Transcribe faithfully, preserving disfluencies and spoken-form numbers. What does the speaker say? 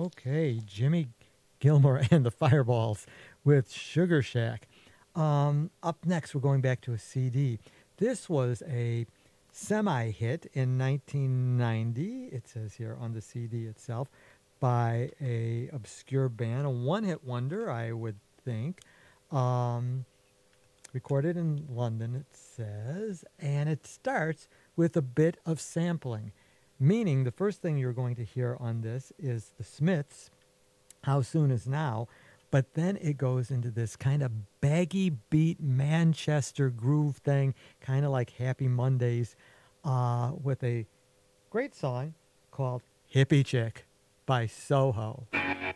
Okay, Jimmy Gilmore and the Fireballs with Sugar Shack. Um, up next, we're going back to a C D. This was a semi hit in nineteen ninety, it says here on the C D itself, by a obscure band, a one hit wonder, I would think. Um, recorded in London, it says, and it starts with a bit of sampling, meaning the first thing you're going to hear on this is the Smiths, How Soon Is Now, but then it goes into this kind of baggy beat Manchester groove thing, kind of like Happy Mondays, uh, with a great song called Hippie Chick by Soho.